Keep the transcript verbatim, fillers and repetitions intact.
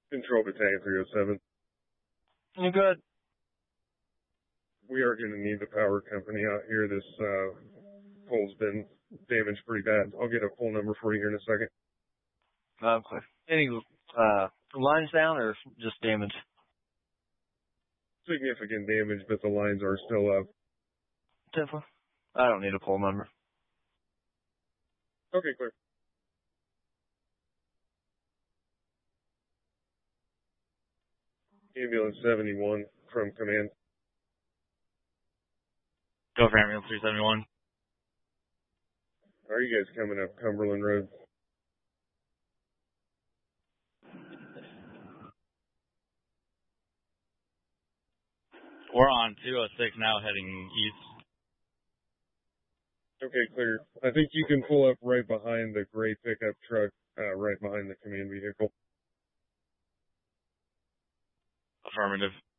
Control Battalion three oh seven. You good? We are going to need the power company out here. This uh, pole's been damaged pretty bad. I'll get a pole number for you here in a second. Okay. Any uh, lines down or just damage? Significant damage, but the lines are still up. Definitely. I don't need a pole number. Okay, clear. Ambulance seventy-one from command. Go for ambulance three seventy-one. How are you guys coming up Cumberland Road? We're on two oh six now, heading east. Okay, clear. I think you can pull up right behind the gray pickup truck, uh, right behind the command vehicle. Affirmative.